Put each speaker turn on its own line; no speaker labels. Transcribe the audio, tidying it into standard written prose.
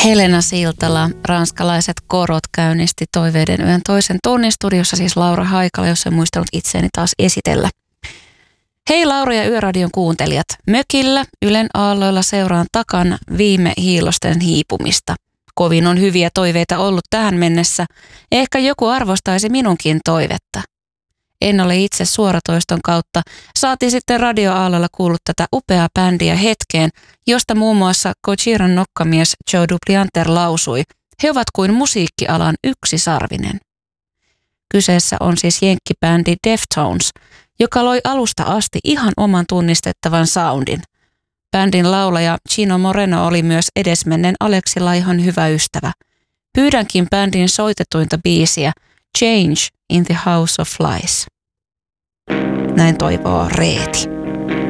Helena Siltala, ranskalaiset korot käynnisti Toiveiden yön toisen tunnin studiossa, siis Laura Haikala, jos en muistanut itseäni taas esitellä. Hei Laura ja Yöradion kuuntelijat. Mökillä Ylen aalloilla seuraan takan viime hiilosten hiipumista. Kovin on hyviä toiveita ollut tähän mennessä. Ehkä joku arvostaisi minunkin toivetta. En ole itse suoratoiston kautta. Saati sitten radioaalloilla kuullut tätä upeaa bändiä hetkeen, josta muun muassa Gojiran nokkamies Joe Duplantier lausui. He ovat kuin musiikkialan yksisarvinen. Kyseessä on siis jenkkibändi Deftones, joka loi alusta asti ihan oman tunnistettavan soundin. Bändin laulaja Chino Moreno oli myös edesmenneen Aleksi Laihon hyvä ystävä. Pyydänkin bändin soitetuinta biisiä Change in the House of Flies. Näin toivoo Reeti.